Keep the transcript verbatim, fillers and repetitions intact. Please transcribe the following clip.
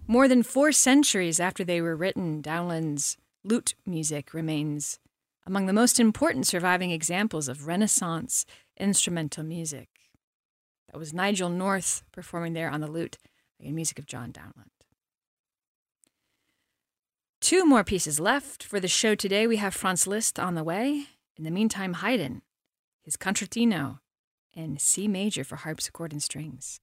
More than four centuries after they were written, Dowland's lute music remains among the most important surviving examples of Renaissance instrumental music. That was Nigel North performing there on the lute in music of John Dowland. Two more pieces left for the show today. We have Franz Liszt on the way. In the meantime, Haydn, his Concertino in C major for harpsichord and strings.